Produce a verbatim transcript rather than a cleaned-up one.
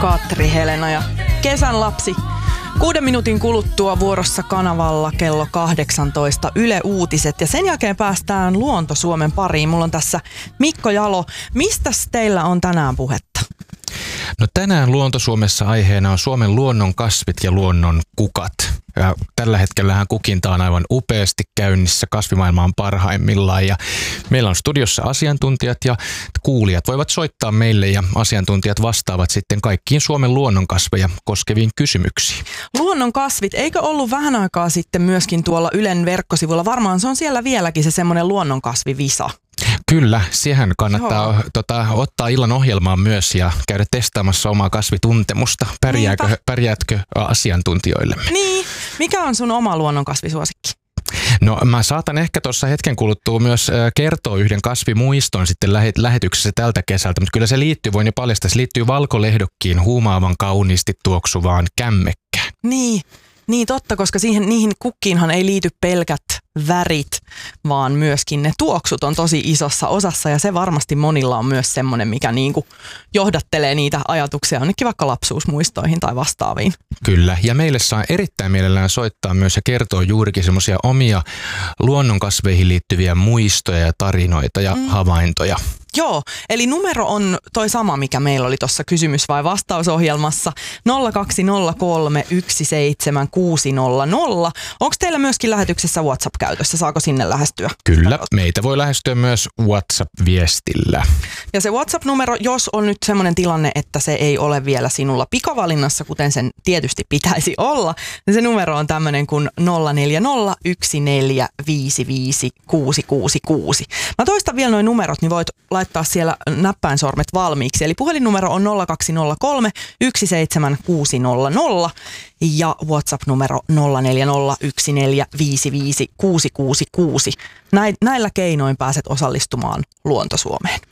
Katri Helena ja Kesän lapsi. Kuuden minuutin kuluttua vuorossa kanavalla kello kahdeksantoista Yle Uutiset ja sen jälkeen päästään Luonto Suomen pariin. Mulla on tässä Mikko Jalo. Mistäs teillä on tänään puhetta? No tänään Luonto Suomessa aiheena on Suomen luonnon kasvit ja luonnon kukat. Ja tällä hetkellähän kukinta on aivan upeasti käynnissä, kasvimaailma on parhaimmillaan ja meillä on studiossa asiantuntijat ja kuulijat voivat soittaa meille ja asiantuntijat vastaavat sitten kaikkiin Suomen luonnonkasveja koskeviin kysymyksiin. Luonnon kasvit, eikö ollut vähän aikaa sitten myöskin tuolla Ylen verkkosivulla? Varmaan se on siellä vieläkin se semmoinen luonnonkasvivisa. Kyllä, siihen kannattaa tota, ottaa illan ohjelmaan myös ja käydä testaamassa omaa kasvituntemusta. Pärjääkö, pärjäätkö asiantuntijoillemme? Niin, mikä on sun oma luonnonkasvisuosikki? No mä saatan ehkä tuossa hetken kuluttua myös kertoa yhden kasvimuiston sitten lähetyksessä tältä kesältä, mutta kyllä se liittyy, voin jo paljastaa, se liittyy valkolehdokkiin huumaavan kauniisti tuoksuvaan kämmekkään. Niin, niin totta, koska siihen, niihin kukkiinhan ei liity pelkät värit, vaan myöskin ne tuoksut on tosi isossa osassa ja se varmasti monilla on myös semmoinen, mikä niinku johdattelee niitä ajatuksia jonnekin vaikka lapsuusmuistoihin tai vastaaviin. Kyllä, ja meille saa erittäin mielellään soittaa myös ja kertoa juurikin semmoisia omia luonnonkasveihin liittyviä muistoja ja tarinoita ja mm. havaintoja. Joo, eli numero on toi sama, mikä meillä oli tuossa kysymys- vai vastausohjelmassa nolla kaksi nolla kolme yksi seitsemän kuusi nolla nolla. Onko teillä myöskin lähetyksessä WhatsApp käytössä? Saako sinne lähestyä? Kyllä, meitä voi lähestyä myös WhatsApp-viestillä. Ja se WhatsApp-numero, jos on nyt semmoinen tilanne, että se ei ole vielä sinulla pikavalinnassa, kuten sen tietysti pitäisi olla, niin se numero on tämmöinen kuin nolla neljä nolla yksi neljä viisi viisi kuusi kuusi kuusi. Mä toistan vielä noin numerot, niin voit laittaa siellä näppäinsormet valmiiksi. Eli puhelinnumero on nolla kaksi nolla kolme yksi seitsemän kuusi nolla nolla ja WhatsApp-numero nolla neljä nolla yksi neljä viisi viisi kuusi kuusi kuusi. Näillä keinoin pääset osallistumaan Luonto Suomeen.